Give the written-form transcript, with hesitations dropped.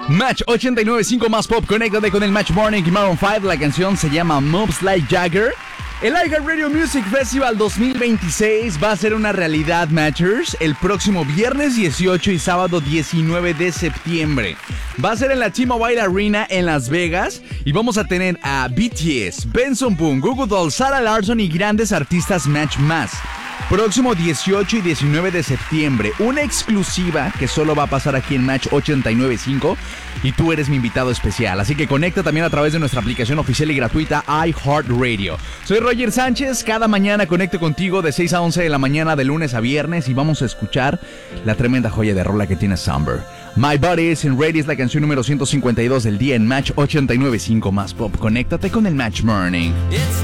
Match 89.5 más pop. Conéctate con el Match Morning y Maroon 5. La canción se llama Moves Like Jagger. El iHeartRadio Music Festival 2026 va a ser una realidad, Matchers, el próximo viernes 18 y sábado 19 de septiembre. Va a ser en la T-Mobile Arena en Las Vegas y vamos a tener a BTS, Benson Boone, Goo Goo Dolls, Sarah Larsson y grandes artistas Match más. Próximo 18 y 19 de septiembre, una exclusiva que solo va a pasar aquí en Match 89.5 y tú eres mi invitado especial. Así que conecta también a través de nuestra aplicación oficial y gratuita iHeartRadio. Soy Roger Sánchez, cada mañana conecto contigo de 6 a 11 de la mañana de lunes a viernes y vamos a escuchar la tremenda joya de rola que tiene Summer. My Body is in Ready es la canción número 152 del día en Match 89.5 más pop. Conéctate con el Match Morning.